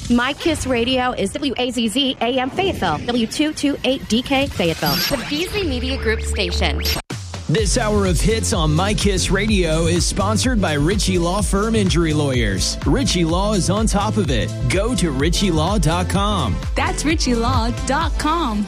My Kiss Radio is WAZZ AM Fayetteville, W228DK Fayetteville, the Beasley Media Group station. This hour of hits on My Kiss Radio is sponsored by Ritchie Law Firm Injury Lawyers. Ritchie Law is on top of it. Go to RitchieLaw.com. That's RitchieLaw.com.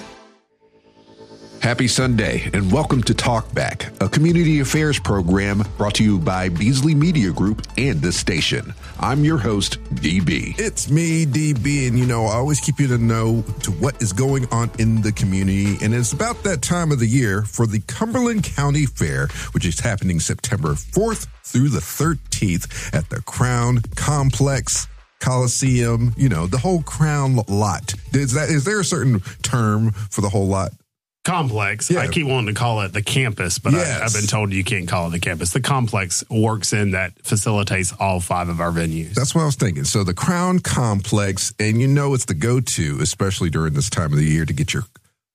Happy Sunday and welcome to Talk Back, a community affairs program brought to you by Beasley Media Group and this station. I'm your host, DB. It's me, DB, and I always keep you to know to what is going on in the community, and it's about that time of the year for the Cumberland County Fair, which is happening September 4th through the 13th at the Crown Complex Coliseum, the whole Crown lot. Is there a certain term for the whole lot? Complex. Yeah. I keep wanting to call it the campus, but Yes. I've been told you can't call it the campus. The complex works in that facilitates all 5 of our venues. That's what I was thinking. So the Crown Complex, and it's the go-to, especially during this time of the year, to get your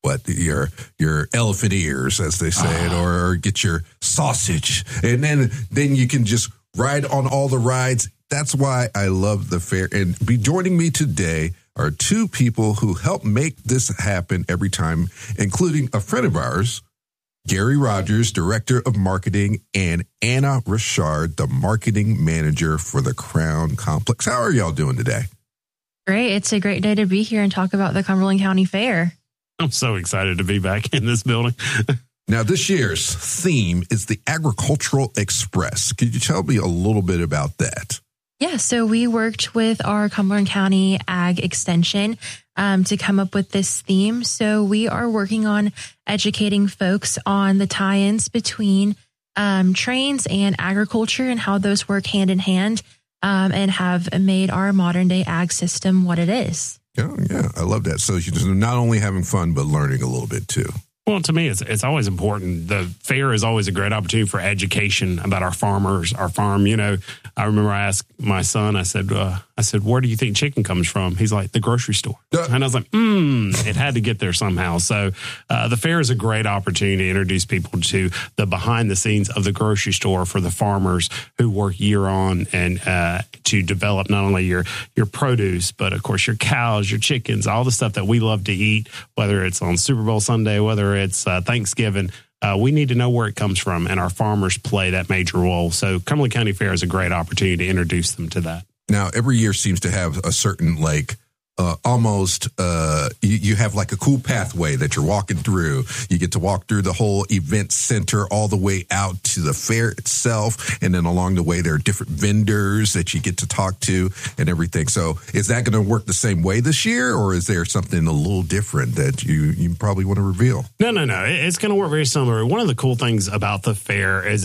elephant ears, as they say it, or get your sausage. And then you can just ride on all the rides. That's why I love the fair. And joining me today are 2 people who help make this happen every time, including a friend of ours, Gary Rogers, Director of Marketing, and Anna Richard, the Marketing Manager for the Crown Complex. How are y'all doing today? Great. It's a great day to be here and talk about the Cumberland County Fair. I'm so excited to be back in this building. Now, this year's theme is the Agricultural Express. Could you tell me a little bit about that? Yeah, so we worked with our Cumberland County Ag Extension to come up with this theme. So we are working on educating folks on the tie-ins between trains and agriculture and how those work hand in hand and have made our modern day ag system what it is. Yeah, I love that. So you're not only having fun, but learning a little bit too. Well, to me, it's always important. The fair is always a great opportunity for education about our farmers, our farm. I remember I asked my son, I said, where do you think chicken comes from? He's like, the grocery store. And I was like, it had to get there somehow. So the fair is a great opportunity to introduce people to the behind the scenes of the grocery store for the farmers who work year on and to develop not only your produce, but of course your cows, your chickens, all the stuff that we love to eat, whether it's on Super Bowl Sunday, whether it's Thanksgiving. We need to know where it comes from, and our farmers play that major role. So Cumberland County Fair is a great opportunity to introduce them to that. Now, every year seems to have a certain you have like a cool pathway that you're walking through. You get to walk through the whole event center all the way out to the fair itself. And then along the way, there are different vendors that you get to talk to and everything. So is that going to work the same way this year, or is there something a little different that you probably want to reveal? No. It's going to work very similar. One of the cool things about the fair is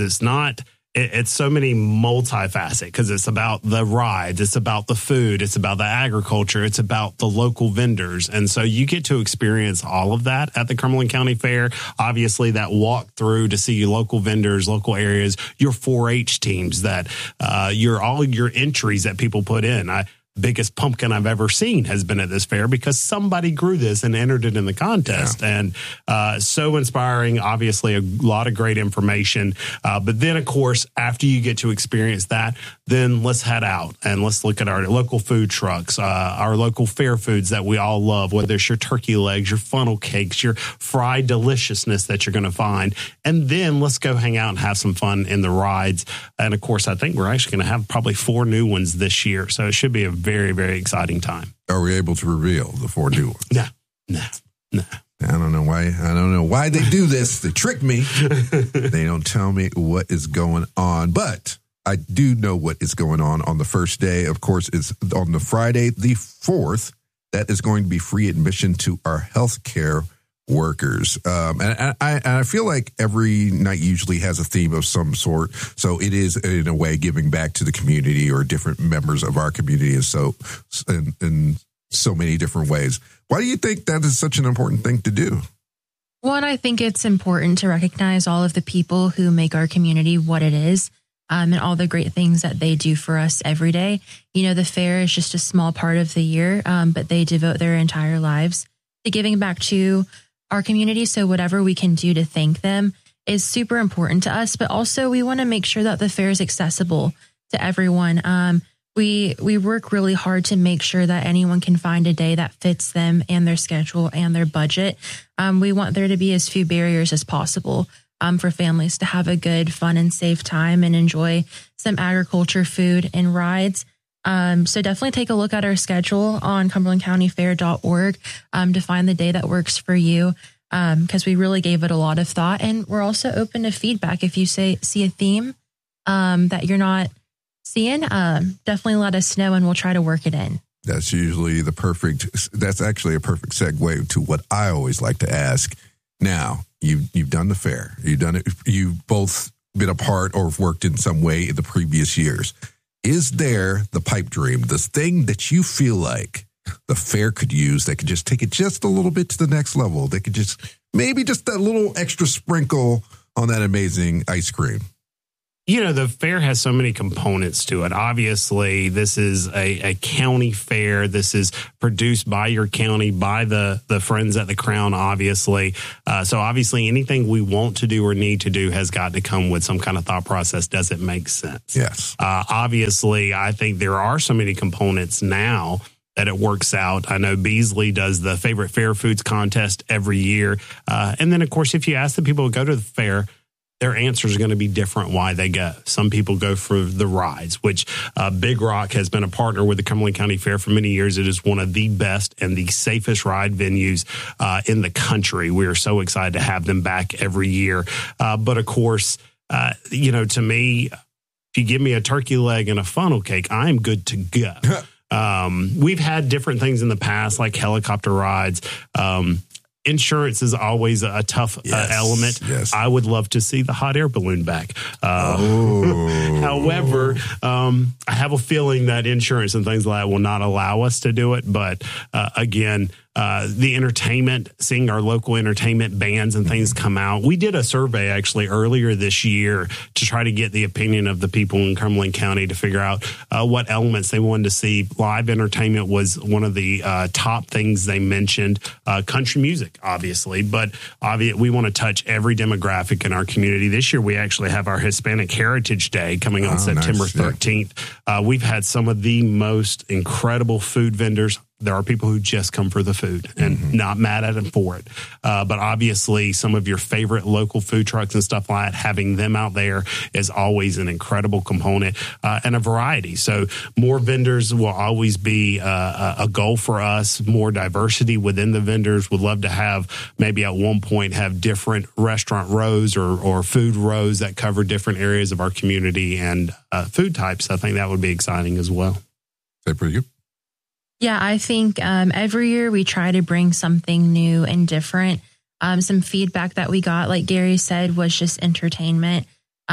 it's so many multifaceted because it's about the rides, it's about the food, it's about the agriculture, it's about the local vendors. And so you get to experience all of that at the Cumberland County Fair. Obviously, that walk through to see local vendors, local areas, your 4-H teams, that all your entries that people put in. Biggest pumpkin I've ever seen has been at this fair because somebody grew this and entered it in the contest. Yeah. And so inspiring, obviously a lot of great information. But then, of course, after you get to experience that, then let's head out and let's look at our local food trucks, our local fair foods that we all love, whether it's your turkey legs, your funnel cakes, your fried deliciousness that you're going to find. And then let's go hang out and have some fun in the rides. And, of course, I think we're actually going to have probably 4 new ones this year. So it should be a very, very exciting time. Are we able to reveal the 4 new ones? No. I don't know why they do this. They trick me. They don't tell me what is going on. But I do know what is going on the first day. Of course, it's on the Friday, the 4th. That is going to be free admission to our healthcare workers. And I feel like every night usually has a theme of some sort. So it is, in a way, giving back to the community or different members of our community. And so in so many different ways. Why do you think that is such an important thing to do? One, I think it's important to recognize all of the people who make our community what it is. And all the great things that they do for us every day. The fair is just a small part of the year, but they devote their entire lives to giving back to our community. So whatever we can do to thank them is super important to us. But also we want to make sure that the fair is accessible to everyone. we work really hard to make sure that anyone can find a day that fits them and their schedule and their budget. We want there to be as few barriers as possible for families to have a good, fun, and safe time and enjoy some agriculture, food, and rides. So definitely take a look at our schedule on CumberlandCountyFair.org to find the day that works for you, because we really gave it a lot of thought. And we're also open to feedback. If you see a theme that you're not seeing, definitely let us know and we'll try to work it in. That's usually that's actually a perfect segue to what I always like to ask. Now, you've done the fair. You've done it. You've both been a part or worked in some way in the previous years. Is there the pipe dream, this thing that you feel like the fair could use that could just take it just a little bit to the next level? They could maybe just that little extra sprinkle on that amazing ice cream. The fair has so many components to it. Obviously, this is a county fair. This is produced by your county, by the friends at the Crown, obviously. So obviously, anything we want to do or need to do has got to come with some kind of thought process. Does it make sense? Yes. Obviously, I think there are so many components now that it works out. I know Beasley does the favorite fair foods contest every year. And then, of course, if you ask the people who go to the fair, their answers are going to be different why they go. Some people go for the rides, which Big Rock has been a partner with the Cumberland County Fair for many years. It is one of the best and the safest ride venues in the country. We are so excited to have them back every year. But of course, to me, if you give me a turkey leg and a funnel cake, I'm good to go. We've had different things in the past, like helicopter rides. Insurance is always a tough element. Yes. I would love to see the hot air balloon back. However, I have a feeling that insurance and things like that will not allow us to do it. But again, the entertainment, seeing our local entertainment bands and things come out. We did a survey actually earlier this year to try to get the opinion of the people in Cumberland County to figure out what elements they wanted to see. Live entertainment was one of the top things they mentioned. Country music, obviously, but we want to touch every demographic in our community. This year, we actually have our Hispanic Heritage Day coming on September 13th. We've had some of the most incredible food vendors. There are people who just come for the food and not mad at them for it. But obviously, some of your favorite local food trucks and stuff like that, having them out there is always an incredible component and a variety. So more vendors will always be a goal for us, more diversity within the vendors. Would love to have maybe at one point have different restaurant rows or food rows that cover different areas of our community and food types. I think that would be exciting as well. Say for you. Yeah, I think every year we try to bring something new and different. Some feedback that we got, like Gary said, was just entertainment.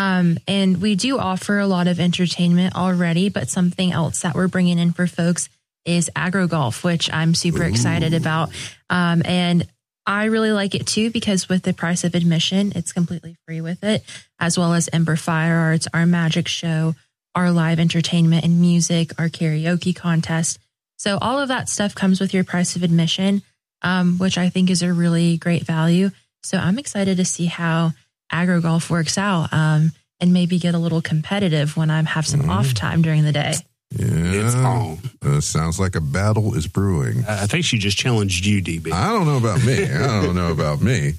And we do offer a lot of entertainment already, but something else that we're bringing in for folks is agro golf, which I'm super excited about. And I really like it too, because with the price of admission, it's completely free with it, as well as Ember Fire Arts, our magic show, our live entertainment and music, our karaoke contest. So all of that stuff comes with your price of admission, which I think is a really great value. So I'm excited to see how agro golf works out and maybe get a little competitive when I have some off time during the day. Yeah, it's on. Sounds like a battle is brewing. I think she just challenged you, DB. I don't know about me.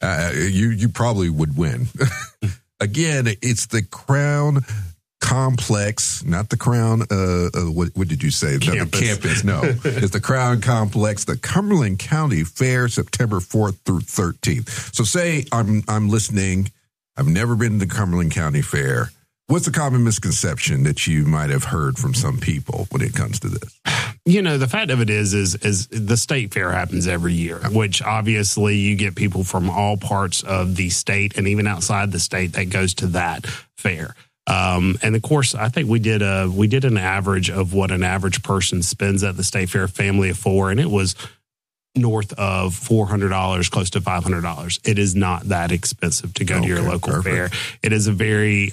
You probably would win. Again, it's the Crown Complex, not the Crown. What did you say? Campus. The campus. No, it's the Crown Complex, the Cumberland County Fair, September 4th through 13th. So say I'm listening. I've never been to the Cumberland County Fair. What's the common misconception that you might have heard from some people when it comes to this? The fact of it is the state fair happens every year, which obviously you get people from all parts of the state and even outside the state that goes to that fair. And of course, I think we did an average of what an average person spends at the state fair, family of four, and it was north of $400, close to $500. It is not that expensive to go to your local fair. It is a very,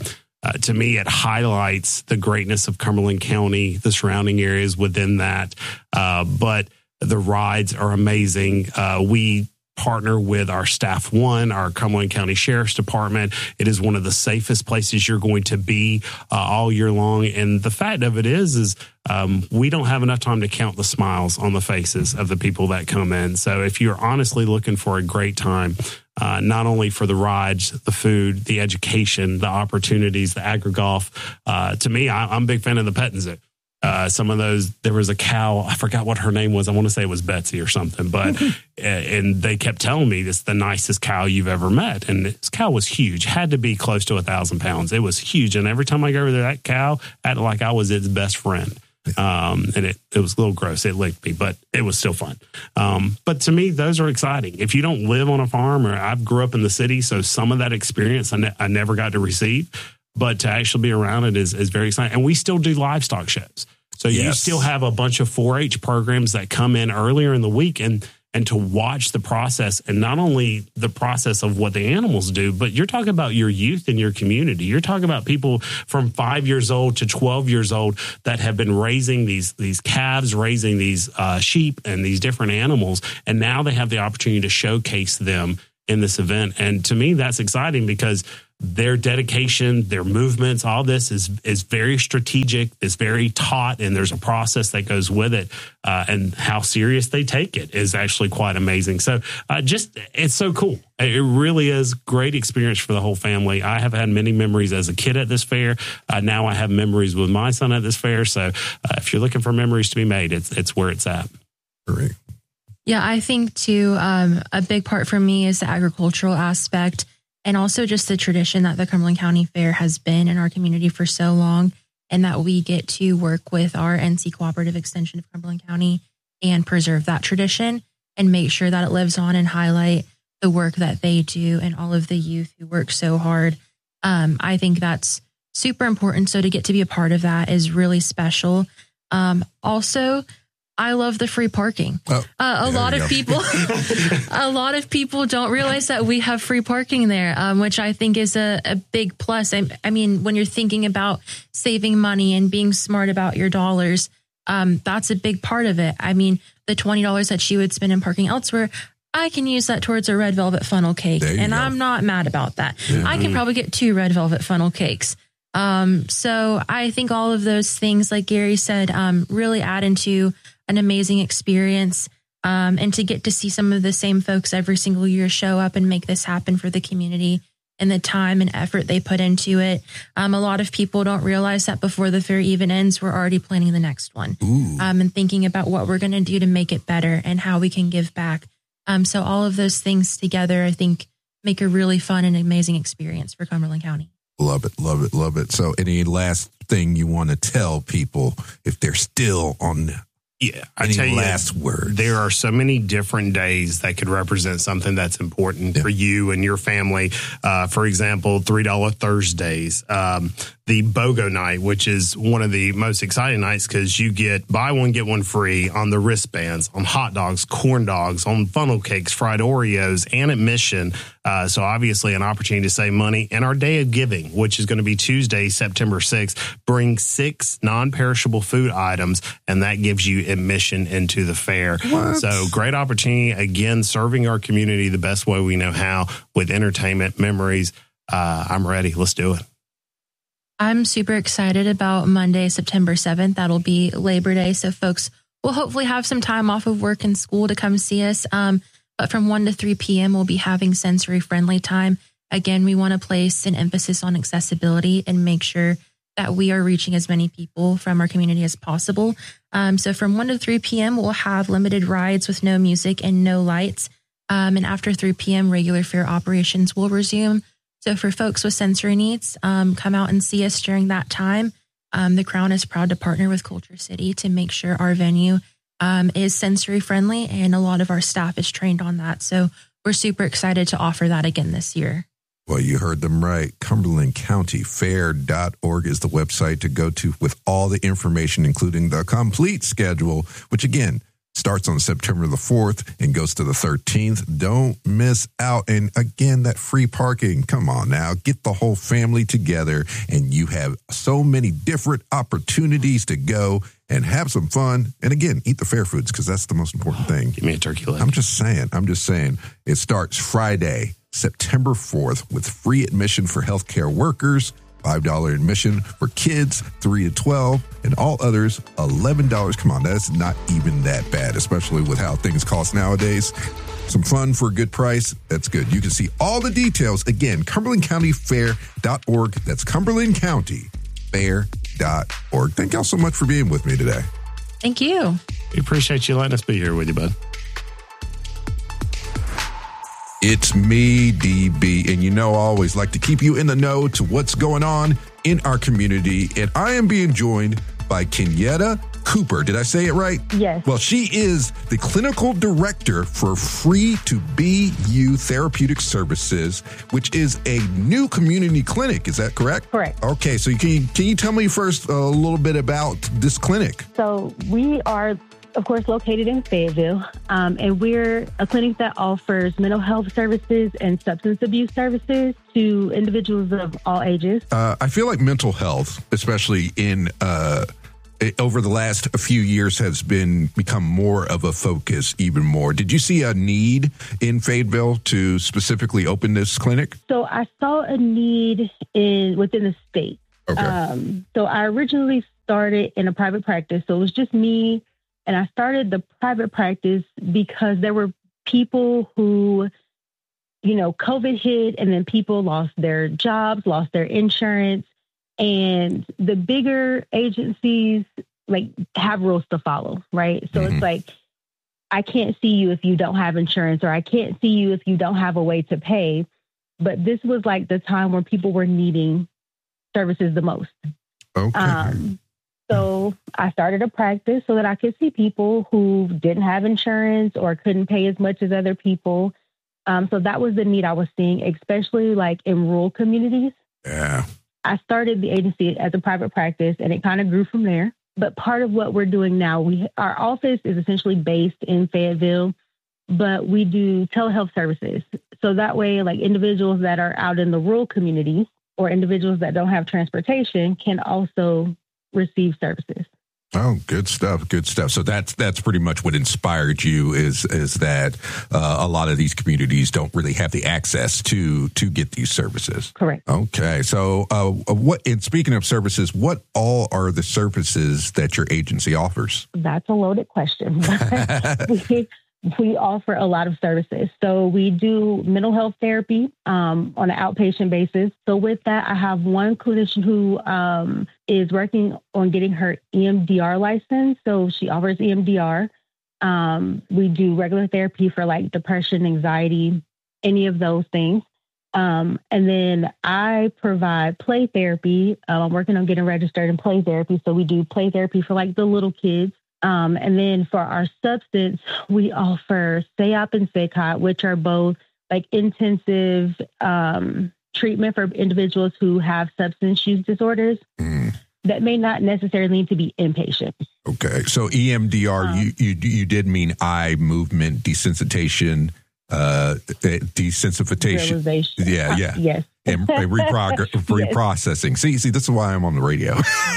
to me, it highlights the greatness of Cumberland County, the surrounding areas within that. But the rides are amazing. We partner with our Staff One, our Cumberland County Sheriff's Department. It is one of the safest places you're going to be all year long. And the fact of it is we don't have enough time to count the smiles on the faces of the people that come in. So if you're honestly looking for a great time, not only for the rides, the food, the education, the opportunities, the agri-golf, to me, I'm a big fan of the petting zoo. Some of those, there was a cow, I forgot what her name was. I want to say it was Betsy or something, but, and they kept telling me it's the nicest cow you've ever met. And this cow was huge, had to be close to 1,000 pounds. It was huge. And every time I go over there, that cow acted like I was its best friend. And it was a little gross. It licked me, but it was still fun. But to me, those are exciting. If you don't live on a farm, or I grew up in the city, so some of that experience I never got to receive. But to actually be around it is very exciting. And we still do livestock shows. So you still have a bunch of 4-H programs that come in earlier in the week and to watch the process, and not only the process of what the animals do, but you're talking about your youth in your community. You're talking about people from 5 years old to 12 years old that have been raising these calves, raising these sheep and these different animals. And now they have the opportunity to showcase them in this event. And to me, that's exciting because their dedication, their movements, all this is very strategic, is very taught, and there's a process that goes with it. And how serious they take it is actually quite amazing. So it's so cool. It really is great experience for the whole family. I have had many memories as a kid at this fair. Now I have memories with my son at this fair. So if you're looking for memories to be made, it's where it's at. Great. Yeah, I think too, a big part for me is the agricultural aspect, and also just the tradition that the Cumberland County Fair has been in our community for so long, and that we get to work with our NC Cooperative Extension of Cumberland County and preserve that tradition and make sure that it lives on and highlight the work that they do and all of the youth who work so hard. I think that's super important. So to get to be a part of that is really special. Also, I love the free parking. A lot of people don't realize that we have free parking there, which I think is a big plus. I mean, when you're thinking about saving money and being smart about your dollars, that's a big part of it. I mean, the $20 that she would spend in parking elsewhere, I can use that towards a red velvet funnel cake. And I'm not mad about that. Mm-hmm. I can probably get 2 red velvet funnel cakes. So I think all of those things, like Gary said, really add into an amazing experience, and to get to see some of the same folks every single year show up and make this happen for the community and the time and effort they put into it. A lot of people don't realize that before the fair even ends, we're already planning the next one, and thinking about what we're going to do to make it better and how we can give back. So all of those things together, I think, make a really fun and amazing experience for Cumberland County. Love it, love it, love it. So any last thing you want to tell people if they're still on? Yeah, I tell you, last words. There are so many different days that could represent something that's important for you and your family. For example, $3 Thursdays, the BOGO night, which is one of the most exciting nights because you get buy one, get one free on the wristbands, on hot dogs, corn dogs, on funnel cakes, fried Oreos, and admission. So obviously an opportunity to save money. And our day of giving, which is going to be Tuesday, September 6th, bring 6 non-perishable food items, and that gives you admission into the fair. What? So great opportunity, again, serving our community the best way we know how with entertainment, memories. I'm ready. Let's do it. I'm super excited about Monday, September 7th. That'll be Labor Day. So folks will hopefully have some time off of work and school to come see us. But from 1 to 3 p.m., we'll be having sensory-friendly time. Again, we want to place an emphasis on accessibility and make sure that we are reaching as many people from our community as possible. So from 1 to 3 p.m., we'll have limited rides with no music and no lights. And after 3 p.m., regular fair operations will resume. So for folks with sensory needs, come out and see us during that time. The Crown is proud to partner with Culture City to make sure our venue is sensory friendly, and a lot of our staff is trained on that. So we're super excited to offer that again this year. Well, you heard them right. CumberlandCountyFair.org is the website to go to with all the information, including the complete schedule, which again starts on September the 4th and goes to the 13th. Don't miss out. And again, that free parking. Come on now, get the whole family together, and you have so many different opportunities to go and have some fun. And again, eat the fair foods because that's the most important thing. Give me a turkey leg. I'm just saying. It starts Friday, September 4th with free admission for healthcare workers, $5 admission for kids, 3 to 12, and all others, $11. Come on, that's not even that bad, especially with how things cost nowadays. Some fun for a good price. That's good. You can see all the details. Again, CumberlandCountyFair.org. That's CumberlandCountyFair.org. Thank y'all so much for being with me today. Thank you. We appreciate you letting us be here with you, bud. It's me, DB, and I always like to keep you in the know to what's going on in our community. And I am being joined by Kenyetta Cooper. Did I say it right? Yes. Well, she is the clinical director for Free to Be You Therapeutic Services, which is a new community clinic. Is that correct? Correct. Okay, so can you tell me first a little bit about this clinic? So we are, of course, located in Fayetteville, and we're a clinic that offers mental health services and substance abuse services to individuals of all ages. I feel like mental health, especially in over the last few years, has become more of a focus even more. Did you see a need in Fayetteville to specifically open this clinic? So I saw a need within the state. Okay. So I originally started in a private practice. So it was just me. And I started the private practice because there were people who, COVID hit, and then people lost their jobs, lost their insurance. And the bigger agencies have rules to follow, right? So It's like, I can't see you if you don't have insurance, or I can't see you if you don't have a way to pay. But this was like the time when people were needing services the most. Okay. So I started a practice so that I could see people who didn't have insurance or couldn't pay as much as other people. So that was the need I was seeing, especially in rural communities. Yeah. I started the agency as a private practice, and it kind of grew from there. But part of what we're doing now, our office is essentially based in Fayetteville, but we do telehealth services. So that way, individuals that are out in the rural communities or individuals that don't have transportation can also receive services. Oh, good stuff. Good stuff. So that's pretty much what inspired you is that a lot of these communities don't really have the access to get these services. Correct. Okay. So and speaking of services, what all are the services that your agency offers? That's a loaded question. We offer a lot of services. So we do mental health therapy on an outpatient basis. So with that, I have one clinician who is working on getting her EMDR license. So she offers EMDR. We do regular therapy for depression, anxiety, any of those things. And then I provide play therapy. I'm working on getting registered in play therapy. So we do play therapy for the little kids. And then for our substance, we offer SAOP and SACOT, which are both intensive treatment for individuals who have substance use disorders that may not necessarily need to be inpatient. Okay. So EMDR, you did mean eye movement desensitization, desensitization. Yeah. Yes. And reprocessing. See, this is why I'm on the radio.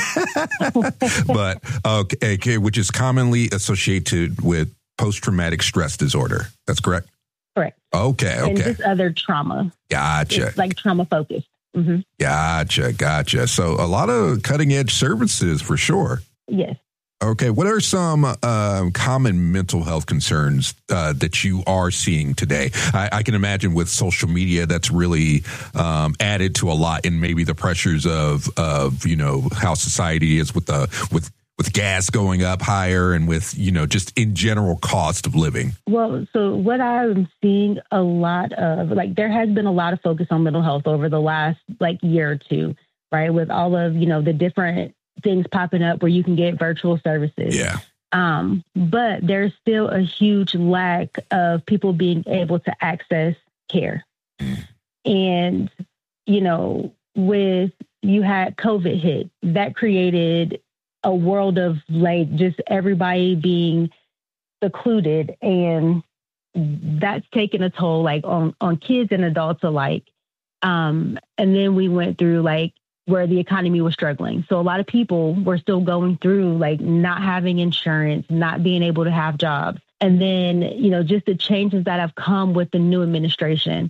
But okay, which is commonly associated with post-traumatic stress disorder. That's correct? Correct. Okay. And just other trauma. Gotcha. It's trauma focused. Mm-hmm. Gotcha. So a lot of cutting edge services for sure. Yes. Okay. What are some common mental health concerns that you are seeing today? I can imagine with social media, that's really added to a lot in maybe the pressures of how society is with gas going up higher and with, just in general cost of living. Well, so what I'm seeing a lot of, there has been a lot of focus on mental health over the last year or two, right? With all of, the different things popping up where you can get virtual services. Yeah. But there's still a huge lack of people being able to access care. And, with you had COVID hit, that created a world of just everybody being secluded, and that's taken a toll on kids and adults alike. And then we went through where the economy was struggling. So a lot of people were still going through like not having insurance, not being able to have jobs. And then, just the changes that have come with the new administration,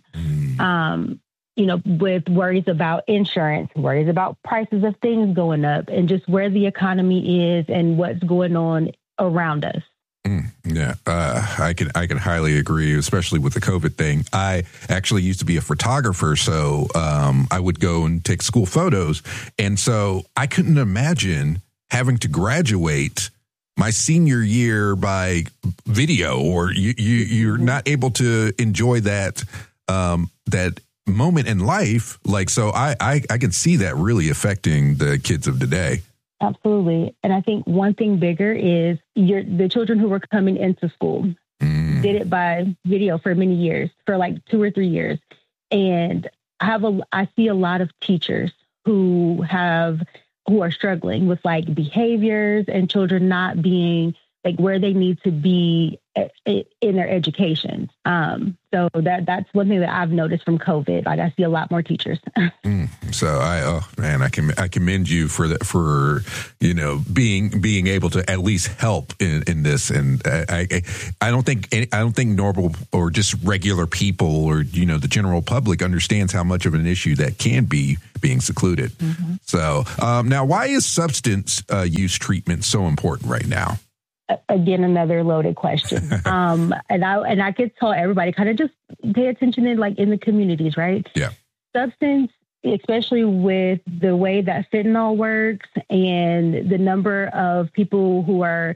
with worries about insurance, worries about prices of things going up, and just where the economy is and what's going on around us. Yeah, I can highly agree, especially with the COVID thing. I actually used to be a photographer, so I would go and take school photos. And so I couldn't imagine having to graduate my senior year by video, or you're not able to enjoy that that moment in life. Like, so I can see that really affecting the kids of today. Absolutely. And I think one thing bigger is the children who were coming into school did it by video for many years, for like 2 or 3 years. And I see a lot of teachers who are struggling with like behaviors and children not being like where they need to be in their education. So that's one thing that I've noticed from COVID. Like, I see a lot more teachers. So I commend you for that, for being able to at least help in this. And I don't think normal or just regular people or the general public understands how much of an issue that can be being secluded. Mm-hmm. So now, why is substance use treatment so important right now? Again, another loaded question. And I could tell everybody kind of just pay attention in the communities, right? Yeah. Substance, especially with the way that fentanyl works and the number of people who are,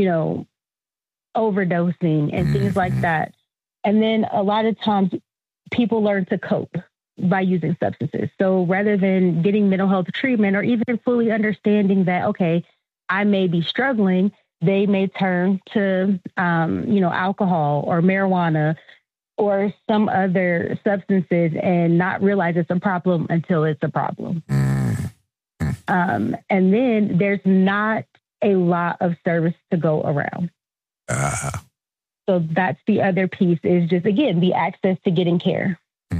overdosing and things like that. And then a lot of times people learn to cope by using substances. So rather than getting mental health treatment or even fully understanding that, okay, I may be struggling, they may turn to, alcohol or marijuana or some other substances and not realize it's a problem until it's a problem. And then there's not a lot of service to go around. So that's the other piece, is just, again, the access to getting care.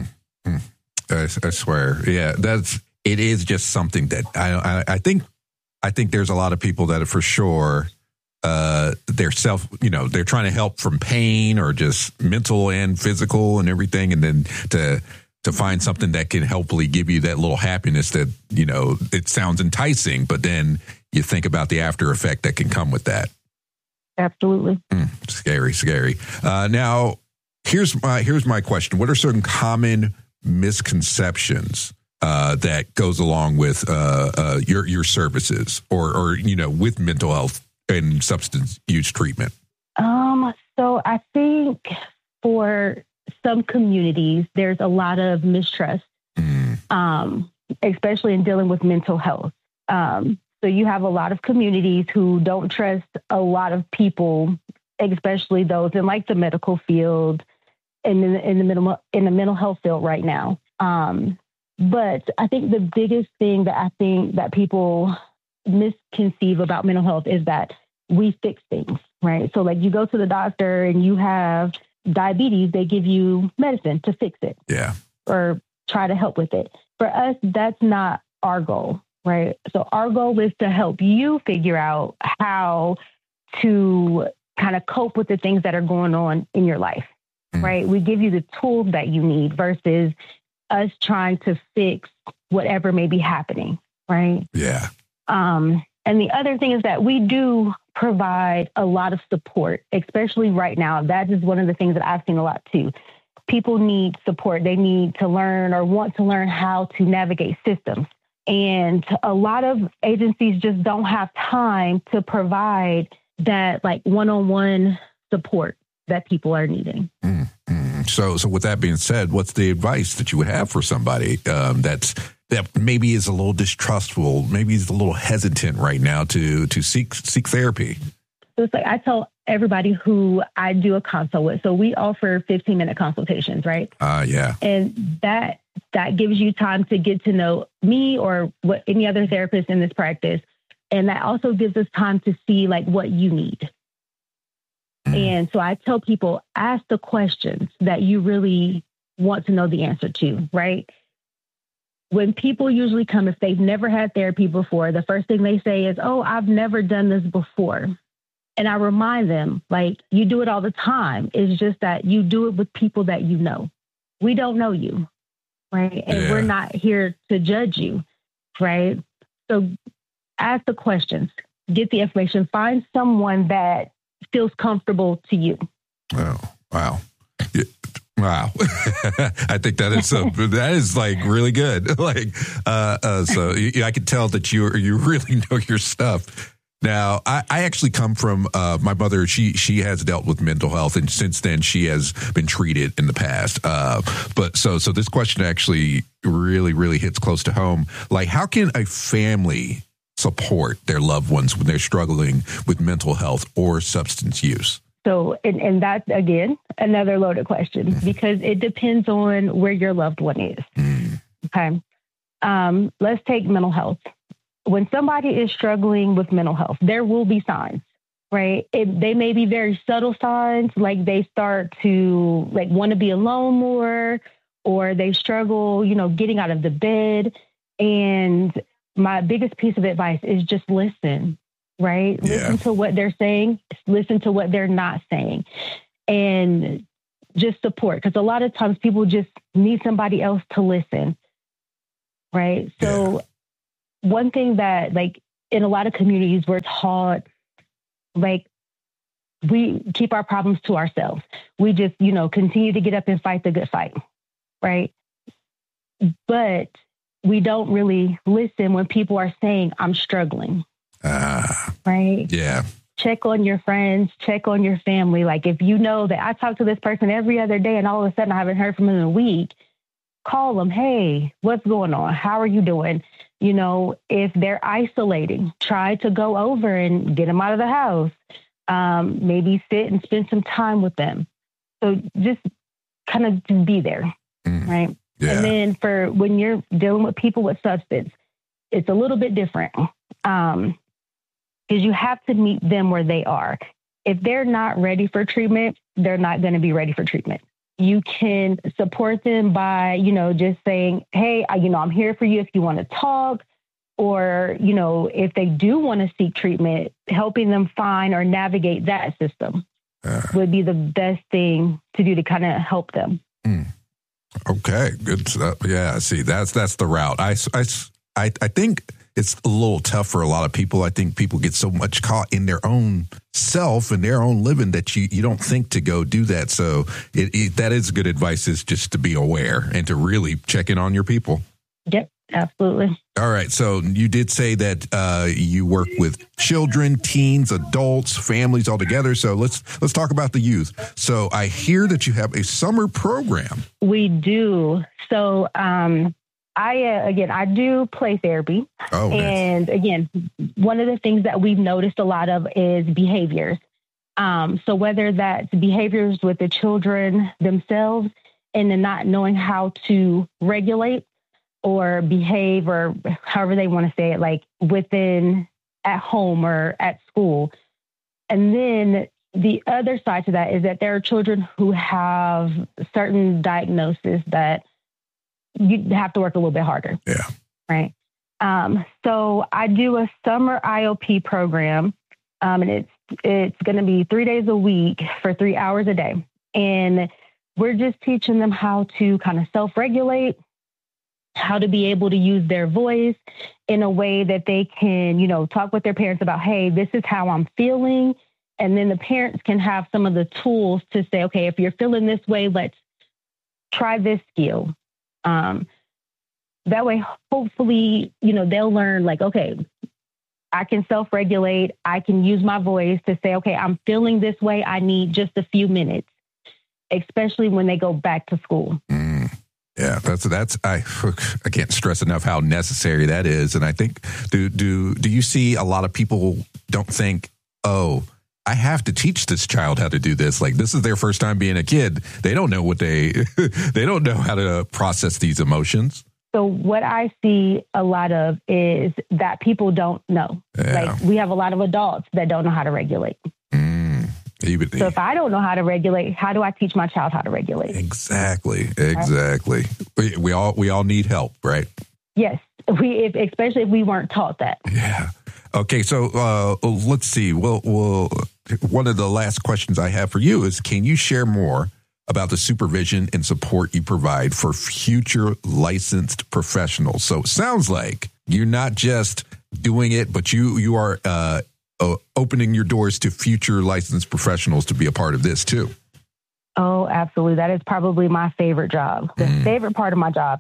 I swear. Yeah, it is just something that I think there's a lot of people that are for sure, they're trying to help from pain or just mental and physical and everything. And then to find something that can hopefully give you that little happiness that, it sounds enticing, but then you think about the after effect that can come with that. Absolutely. Scary. Now here's my question. What are certain common misconceptions that goes along with your services or with mental health and substance use treatment? So I think for some communities, there's a lot of mistrust, especially in dealing with mental health. So you have a lot of communities who don't trust a lot of people, especially those in like the medical field and in the mental health field right now. But I think the biggest thing that people misconceive about mental health is that we fix things, right? So like you go to the doctor and you have diabetes, they give you medicine to fix it. Yeah. Or try to help with it. For us, that's not our goal, right? So our goal is to help you figure out how to kind of cope with the things that are going on in your life, right? We give you the tools that you need versus us trying to fix whatever may be happening, right? Yeah. And the other thing is that we do provide a lot of support, especially right now. That is one of the things that I've seen a lot too. People need support. They need to learn or want to learn how to navigate systems. And a lot of agencies just don't have time to provide that like one-on-one support that people are needing. So with that being said, what's the advice that you would have for somebody that maybe is a little distrustful, maybe is a little hesitant right now to seek therapy? So it's like I tell everybody who I do a consult with. So we offer 15-minute consultations, right? Yeah. And that gives you time to get to know me or what any other therapist in this practice. And that also gives us time to see like what you need. And so I tell people, ask the questions that you really want to know the answer to, right? when people usually come, if they've never had therapy before, the first thing they say is, oh, I've never done this before. And I remind them, like, you do it all the time. It's just that you do it with people that you know. We don't know you, right? And we're not here to judge you, right? So ask the questions, get the information, find someone that feels comfortable to you. Oh, wow. Yeah. Wow. I think that is like really good. Like, so I can tell that you really know your stuff. Now, I actually come from my mother. She has dealt with mental health, and since then she has been treated in the past. But so this question actually really, really hits close to home. Like, how can a family support their loved ones when they're struggling with mental health or substance use? So, and that's, again, another loaded question because it depends on where your loved one is. Okay. Let's take mental health. When somebody is struggling with mental health, there will be signs, right? They may be very subtle signs, like they start to like want to be alone more, or they struggle, getting out of the bed. And my biggest piece of advice is just listen. Right? Yeah. Listen to what they're saying, listen to what they're not saying, and just support. Because a lot of times people just need somebody else to listen. Right? So one thing that, like, in a lot of communities, we're taught, like, we keep our problems to ourselves. We just, continue to get up and fight the good fight. Right? But we don't really listen when people are saying, I'm struggling. Right? Yeah. Check on your friends, check on your family. Like, if you know that I talk to this person every other day and all of a sudden I haven't heard from them in a week, call them. Hey, what's going on? How are you doing? If they're isolating, try to go over and get them out of the house. Maybe sit and spend some time with them. So just kind of just be there. Right? Yeah. And then for when you're dealing with people with substance, it's a little bit different. Because you have to meet them where they are. If they're not ready for treatment, they're not going to be ready for treatment. You can support them by, just saying, hey, I'm here for you if you want to talk. Or, if they do want to seek treatment, helping them find or navigate that system would be the best thing to do to kind of help them. Okay, good stuff. Yeah, see, that's the route. I think it's a little tough for a lot of people. I think people get so much caught in their own self and their own living that you don't think to go do that. So that is good advice, is just to be aware and to really check in on your people. Yep, absolutely. All right. So you did say that you work with children, teens, adults, families all together. So let's talk about the youth. So I hear that you have a summer program. We do. So, I do play therapy. Oh, and again, one of the things that we've noticed a lot of is behaviors. So whether that's behaviors with the children themselves and then not knowing how to regulate or behave, or however they want to say it, like at home or at school. And then the other side to that is that there are children who have certain diagnoses that you have to work a little bit harder. Yeah. Right. So I do a summer IOP program, and it's going to be 3 days a week for 3 hours a day. And we're just teaching them how to kind of self-regulate, how to be able to use their voice in a way that they can, talk with their parents about, hey, this is how I'm feeling. And then the parents can have some of the tools to say, okay, if you're feeling this way, let's try this skill. That way, hopefully, they'll learn like, okay, I can self-regulate. I can use my voice to say, okay, I'm feeling this way. I need just a few minutes, especially when they go back to school. Yeah, I can't stress enough how necessary that is. And I think, do you see a lot of people don't think, oh, I have to teach this child how to do this. Like, this is their first time being a kid. They don't know they don't know how to process these emotions. So what I see a lot of is that people don't know. Yeah. Like, we have a lot of adults that don't know how to regulate. So if I don't know how to regulate, how do I teach my child how to regulate? Exactly. We all need help, right? Yes, especially if we weren't taught that. Yeah. Okay, so let's see. Well, one of the last questions I have for you is, can you share more about the supervision and support you provide for future licensed professionals? So it sounds like you're not just doing it, but you are opening your doors to future licensed professionals to be a part of this too. Oh, absolutely. That is probably my favorite job, the favorite part of my job.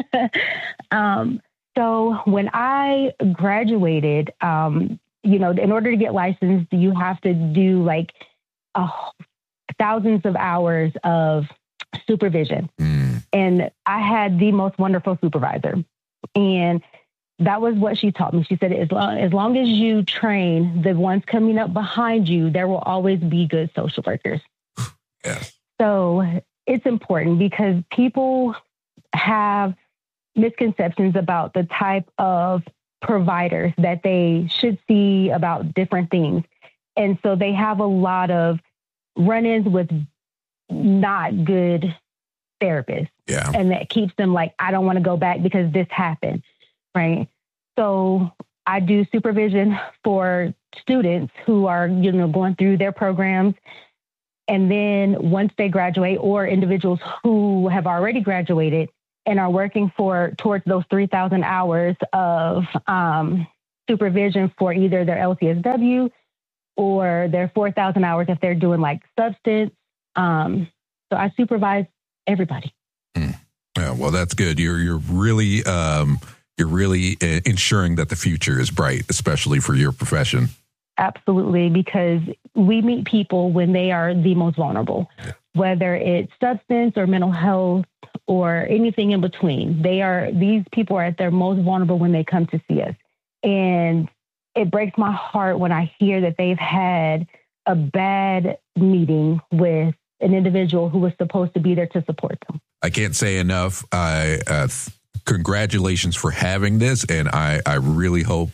So when I graduated, in order to get licensed, you have to do like thousands of hours of supervision. And I had the most wonderful supervisor. And that was what she taught me. She said, as long as you train the ones coming up behind you, there will always be good social workers. Yeah. So it's important because people have misconceptions about the type of providers that they should see about different things. And so they have a lot of run-ins with not good therapists. Yeah. And that keeps them like, I don't want to go back because this happened. Right. So I do supervision for students who are, going through their programs. And then once they graduate, or individuals who have already graduated and are working towards those 3,000 hours of supervision for either their LCSW or their 4,000 hours if they're doing like substance. So I supervise everybody. Yeah, well, that's good. You're really ensuring that the future is bright, especially for your profession. Absolutely, because we meet people when they are the most vulnerable, whether it's substance or mental health or anything in between. These people are at their most vulnerable when they come to see us. And it breaks my heart when I hear that they've had a bad meeting with an individual who was supposed to be there to support them. I can't say enough. Congratulations for having this. And I really hope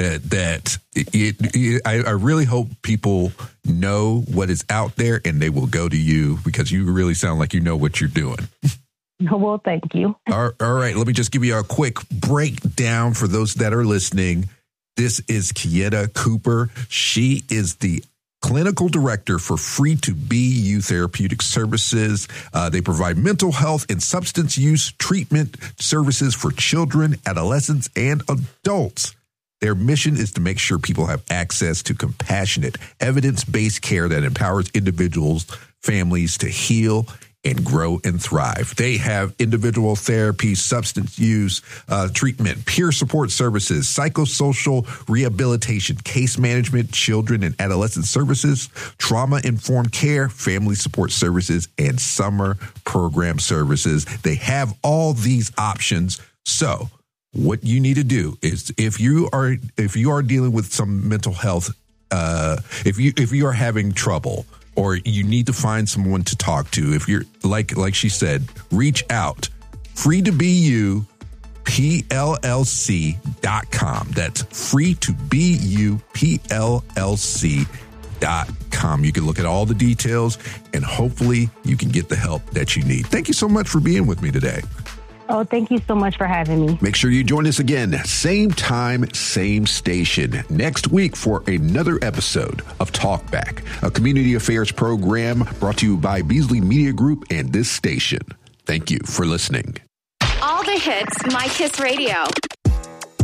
I really hope people know what is out there and they will go to you, because you really sound like you know what you're doing. Well, thank you. All right. Let me just give you a quick breakdown for those that are listening. This is Kieta Cooper. She is the clinical director for Free to Be You Therapeutic Services. They provide mental health and substance use treatment services for children, adolescents, and adults. Their mission is to make sure people have access to compassionate, evidence-based care that empowers individuals, families to heal and grow and thrive. They have individual therapy, substance use treatment, peer support services, psychosocial rehabilitation, case management, children and adolescent services, trauma-informed care, family support services, and summer program services. They have all these options. So what you need to do is, if you are dealing with some mental health, if you are having trouble, or you need to find someone to talk to, if you're like she said, reach out. freetobeyoupllc.com. That's freetobeyoupllc.com. You can look at all the details and hopefully you can get the help that you need. Thank you so much for being with me today. Oh, thank you so much for having me. Make sure you join us again, same time, same station, next week for another episode of Talkback, a community affairs program brought to you by Beasley Media Group and this station. Thank you for listening. All the hits, My Kiss Radio.